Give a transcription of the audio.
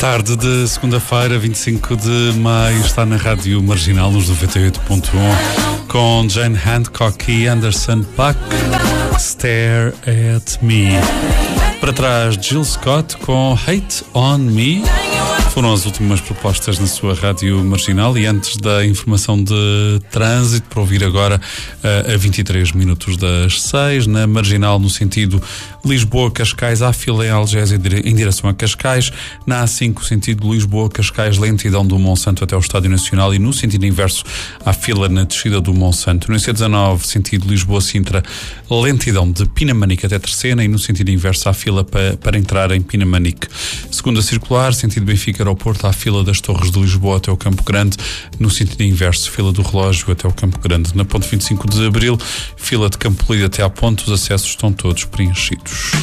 tarde de segunda-feira, 25 de maio, está na Rádio Marginal, nos 98.1, com Jane Hancock e Anderson .Paak, Stare at Me. Para trás, Jill Scott com Hate on Me. Foram as últimas propostas na sua Rádio Marginal. E antes da informação de trânsito, para ouvir agora a 23 minutos das 6, na Marginal, no sentido Lisboa-Cascais, há fila em Algés em direção a Cascais. Na A5, sentido Lisboa-Cascais, lentidão do Monsanto até o Estádio Nacional. E no sentido inverso, há fila na descida do Monsanto. No IC19, sentido Lisboa-Sintra, lentidão de Pinamanique até Terceira. E no sentido inverso, há fila para entrar em Pinamanique. Segunda circular, sentido Benfica-Aeroporto, há fila das Torres de Lisboa até o Campo Grande. No sentido inverso, fila do Relógio até o Campo Grande. Na ponte 25 de Abril, fila de Campo Lido até à ponte. Os acessos estão todos preenchidos.